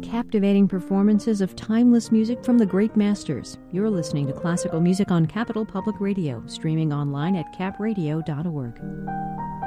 captivating performances of timeless music from the great masters. You're listening to classical music on Capital Public Radio, streaming online at capradio.org.